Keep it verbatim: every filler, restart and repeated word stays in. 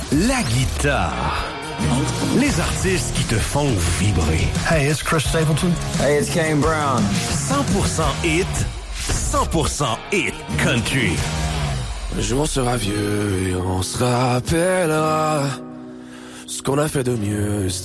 la guitare. Les artistes qui te font vibrer. Hey, it's Chris Stapleton. Hey, it's Kane Brown. cent pour cent hit, cent pour cent hit country. Un jour on sera vieux et on se rappellera ce qu'on a fait de mieux.